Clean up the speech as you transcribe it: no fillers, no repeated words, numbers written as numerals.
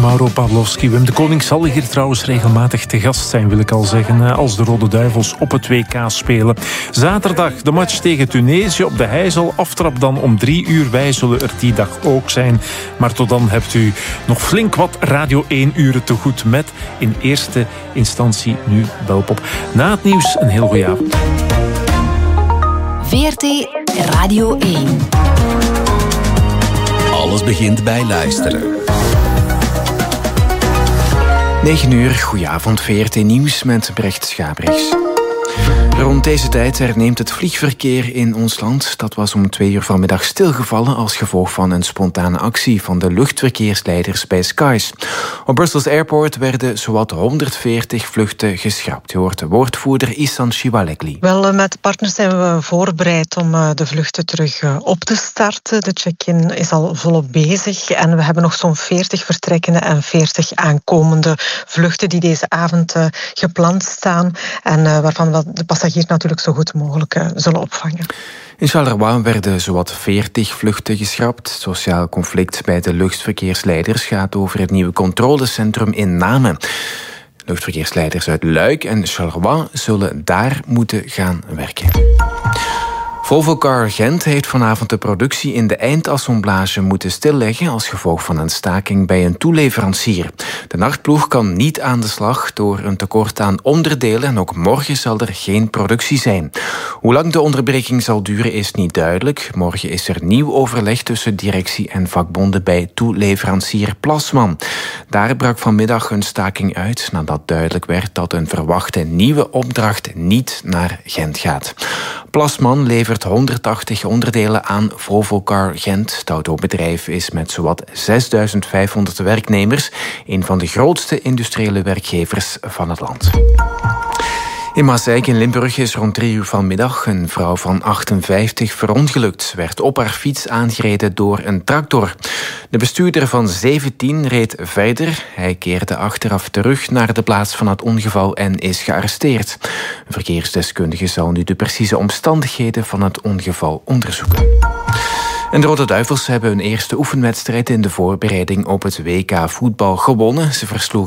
Mauro Pavlovski. Wim de Koning zal hier trouwens regelmatig te gast zijn, wil ik al zeggen, als de Rode Duivels op het WK spelen. Zaterdag de match tegen Tunesië op de Heijzel. Aftrap dan om 3:00. Wij zullen er die dag ook zijn. Maar tot dan hebt u nog flink wat Radio 1 uren te goed met in eerste instantie nu Belpop. Na het nieuws een heel goeie avond. VRT Radio 1. Alles begint bij luisteren. 9:00, goedenavond, VRT Nieuws met Brecht Schabrichs. Rond deze tijd herneemt het vliegverkeer in ons land. Dat was om 2:00 vanmiddag stilgevallen als gevolg van een spontane actie van de luchtverkeersleiders bij Skies. Op Brussels Airport werden zowat 140 vluchten geschrapt. Je hoort de woordvoerder Ihsan Shivalekli. Wel, met de partners zijn we voorbereid om de vluchten terug op te starten. De check-in is al volop bezig en we hebben nog zo'n 40 vertrekkende en 40 aankomende vluchten die deze avond gepland staan en waarvan we de passagiers natuurlijk zo goed mogelijk zullen opvangen. In Charleroi werden zowat 40 vluchten geschrapt. Het sociaal conflict bij de luchtverkeersleiders gaat over het nieuwe controlecentrum in Namen. Luchtverkeersleiders uit Luik en Charleroi zullen daar moeten gaan werken. Volvocar Gent heeft vanavond de productie in de eindassemblage moeten stilleggen als gevolg van een staking bij een toeleverancier. De nachtploeg kan niet aan de slag door een tekort aan onderdelen en ook morgen zal er geen productie zijn. Hoe lang de onderbreking zal duren is niet duidelijk. Morgen is er nieuw overleg tussen directie en vakbonden bij toeleverancier Plasman. Daar brak vanmiddag een staking uit nadat duidelijk werd dat een verwachte nieuwe opdracht niet naar Gent gaat. Plasman levert 180 onderdelen aan Volvocar Gent. Het autobedrijf is met zowat 6.500 werknemers een van de grootste industriële werkgevers van het land. In Maaseik in Limburg is rond 3:00 vanmiddag een vrouw van 58 verongelukt. Werd op haar fiets aangereden door een tractor. De bestuurder van 17 reed verder. Hij keerde achteraf terug naar de plaats van het ongeval en is gearresteerd. Een verkeersdeskundige zal nu de precieze omstandigheden van het ongeval onderzoeken. En de Rode Duivels hebben hun eerste oefenwedstrijd in de voorbereiding op het WK voetbal gewonnen. Ze versloegen